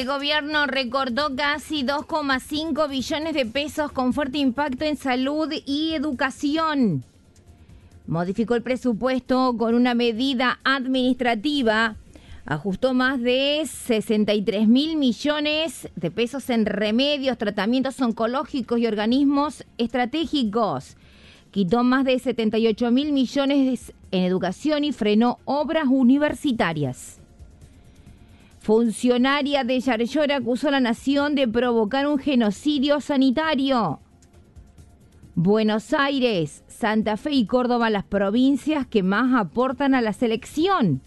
gobierno recortó casi 2,5 billones de pesos con fuerte impacto en salud y educación. Modificó el presupuesto con una medida administrativa. Ajustó más de 63.000 millones de pesos en remedios, tratamientos oncológicos y organismos estratégicos. Quitó más de 78.000 millones en educación y frenó obras universitarias. Funcionaria de Yarlora acusó a la nación de provocar un genocidio sanitario. Buenos Aires, Santa Fe y Córdoba, las provincias que más aportan a la selección.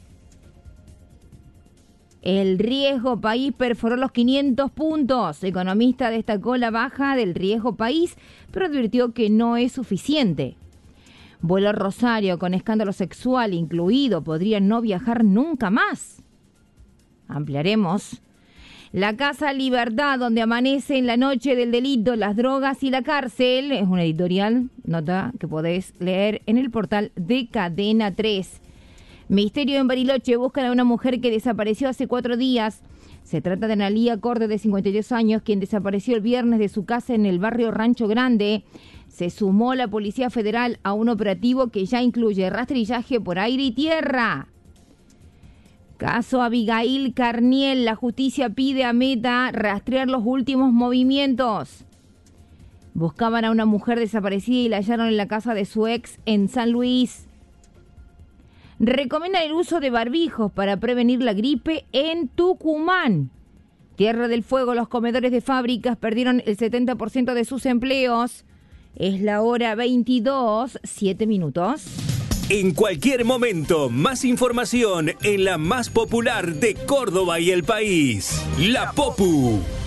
El riesgo país perforó los 500 puntos. Economista destacó la baja del riesgo país, pero advirtió que no es suficiente. Vuelo Rosario con escándalo sexual incluido podría no viajar nunca más. Ampliaremos. La Casa Libertad, donde amanece en la noche del delito, las drogas y la cárcel, es una editorial, nota que podés leer en el portal de Cadena 3. Misterio en Bariloche, buscan a una mujer que desapareció hace 4 días. Se trata de Analía Corde, de 52 años, quien desapareció el viernes de su casa en el barrio Rancho Grande. Se sumó la Policía Federal a un operativo que ya incluye rastrillaje por aire y tierra. Caso Abigail Carniel, la justicia pide a Meta rastrear los últimos movimientos. Buscaban a una mujer desaparecida y la hallaron en la casa de su ex en San Luis. Recomiendan el uso de barbijos para prevenir la gripe en Tucumán. Tierra del Fuego, los comedores de fábricas perdieron el 70% de sus empleos. Es la hora 22, 7 minutos. En cualquier momento, más información en la más popular de Córdoba y el país. La Popu.